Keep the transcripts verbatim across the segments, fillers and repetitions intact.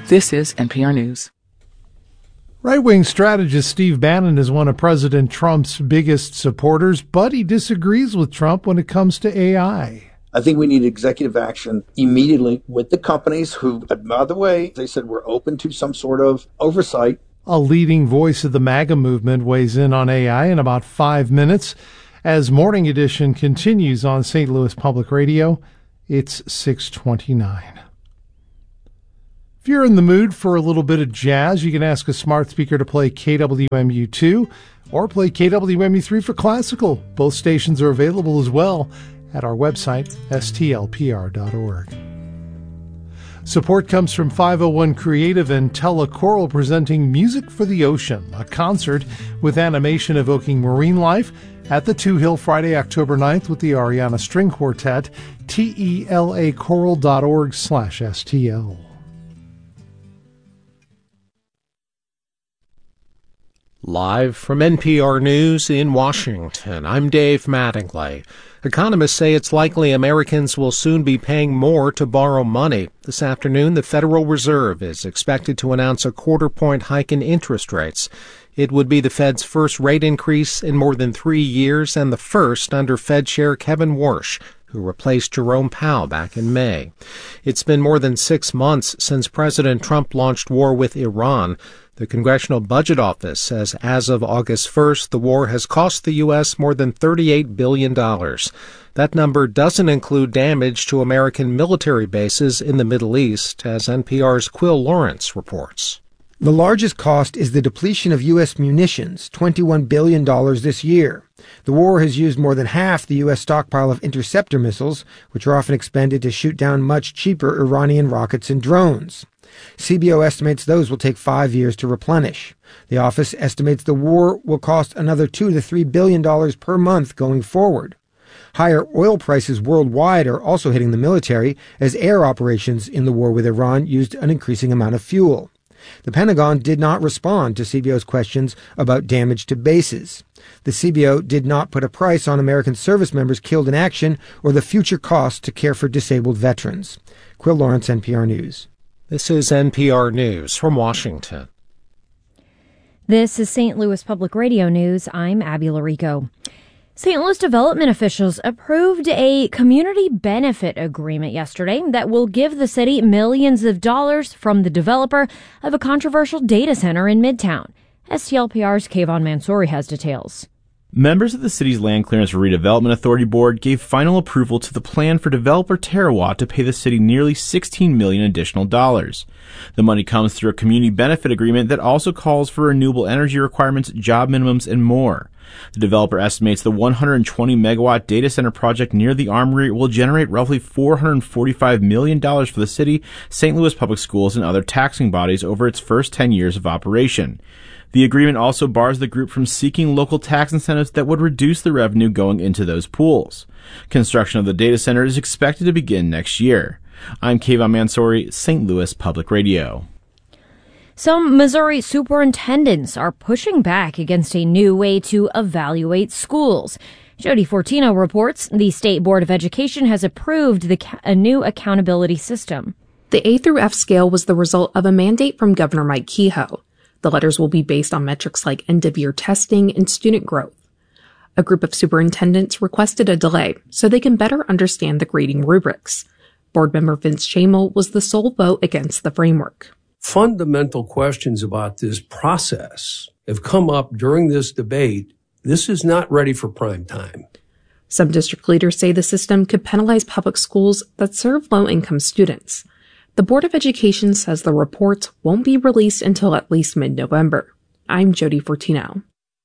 This is N P R News. Right-wing strategist Steve Bannon is one of President Trump's biggest supporters, but he disagrees with Trump when it comes to A I. I think we need executive action immediately with the companies who, by the way, they said we're open to some sort of oversight. A leading voice of the MAGA movement weighs in on A I in about five minutes. As Morning Edition continues on Saint Louis Public Radio, it's six twenty-nine. If you're in the mood for a little bit of jazz, you can ask a smart speaker to play K W M U two or play K W M U three for classical. Both stations are available as well at our website, S T L P R dot org. Support comes from five oh one Creative and Telechoral presenting Music for the Ocean, a concert with animation evoking marine life at the Two Hill Friday, October ninth with the Ariana String Quartet, T E L A choral dot org slash S T L. Live from N P R News in Washington, I'm Dave Mattingly. Economists say it's likely Americans will soon be paying more to borrow money. This afternoon, the Federal Reserve is expected to announce a quarter-point hike in interest rates. It would be the Fed's first rate increase in more than three years and the first under Fed Chair Kevin Warsh, who replaced Jerome Powell back in May. It's been more than six months since President Trump launched war with Iran. The Congressional Budget Office says as of August first, the war has cost the U S more than thirty-eight billion dollars. That number doesn't include damage to American military bases in the Middle East, as N P R's Quill Lawrence reports. The largest cost is the depletion of U S munitions, twenty-one billion dollars this year. The war has used more than half the U S stockpile of interceptor missiles, which are often expended to shoot down much cheaper Iranian rockets and drones. C B O estimates those will take five years to replenish. The office estimates the war will cost another two to three billion dollars per month going forward. Higher oil prices worldwide are also hitting the military, as air operations in the war with Iran used an increasing amount of fuel. The Pentagon did not respond to C B O's questions about damage to bases. The C B O did not put a price on American service members killed in action or the future costs to care for disabled veterans. Quill Lawrence, N P R News. This is N P R News from Washington. This is Saint Louis Public Radio News. I'm Abby Larico. Saint Louis development officials approved a community benefit agreement yesterday that will give the city millions of dollars from the developer of a controversial data center in Midtown. S T L P R's Kayvon Mansouri has details. Members of the city's Land Clearance Redevelopment Authority Board gave final approval to the plan for developer Terawatt to pay the city nearly sixteen million dollars additional dollars. The money comes through a community benefit agreement that also calls for renewable energy requirements, job minimums, and more. The developer estimates the one hundred twenty megawatt data center project near the Armory will generate roughly four hundred forty-five million dollars for the city, Saint Louis Public Schools, and other taxing bodies over its first ten years of operation. The agreement also bars the group from seeking local tax incentives that would reduce the revenue going into those pools. Construction of the data center is expected to begin next year. I'm Kayvon Mansouri, Saint Louis Public Radio. Some Missouri superintendents are pushing back against a new way to evaluate schools. Jody Fortino reports the State Board of Education has approved the, a new accountability system. The A through F scale was the result of a mandate from Governor Mike Kehoe. The letters will be based on metrics like end-of-year testing and student growth. A group of superintendents requested a delay so they can better understand the grading rubrics. Board member Vince Chamel was the sole vote against the framework. Fundamental questions about this process have come up during this debate. This is not ready for prime time. Some district leaders say the system could penalize public schools that serve low-income students. The Board of Education says the reports won't be released until at least mid-November. I'm Jody Fortino.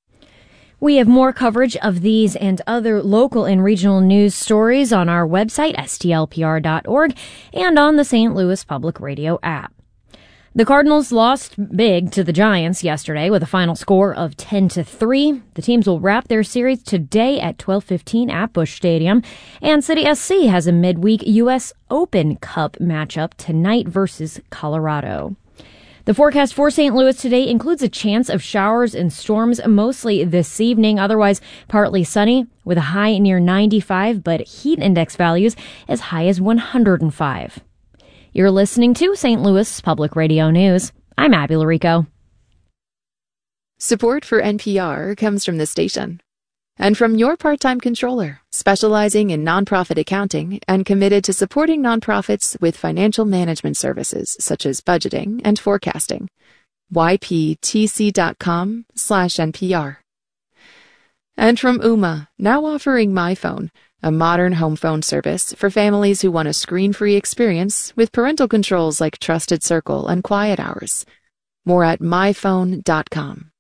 We have more coverage of these and other local and regional news stories on our website, S T L P R dot org, and on the Saint Louis Public Radio app. The Cardinals lost big to the Giants yesterday with a final score of ten to three. The teams will wrap their series today at twelve fifteen at Busch Stadium. And City S C has a midweek U S Open Cup matchup tonight versus Colorado. The forecast for Saint Louis today includes a chance of showers and storms mostly this evening. Otherwise, partly sunny with a high near ninety-five, but heat index values as high as one hundred five. You're listening to Saint Louis Public Radio News. I'm Abby Larico. Support for N P R comes from the station and from your part-time controller, specializing in nonprofit accounting and committed to supporting nonprofits with financial management services such as budgeting and forecasting. Y P T C dot com slash N P R. And from Ooma, now offering MyPhone, a modern home phone service for families who want a screen-free experience with parental controls like Trusted Circle and Quiet Hours. More at my phone dot com.